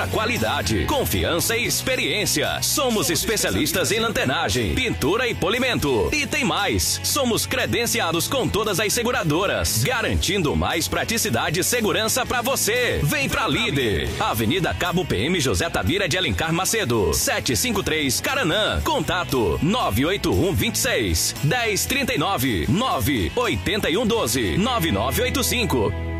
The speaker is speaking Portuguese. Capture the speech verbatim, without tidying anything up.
Outra qualidade, confiança e experiência. Somos especialistas em lanternagem, pintura e polimento. E tem mais, somos credenciados com todas as seguradoras, garantindo mais praticidade e segurança pra você. Vem pra Líder. Avenida Cabo P M José Tavira de Alencar Macedo, setecentos e cinquenta e três Caranã. Contato nove oito um dois seis, um zero três nove, nove oito um um doze, nove nove oito cinco.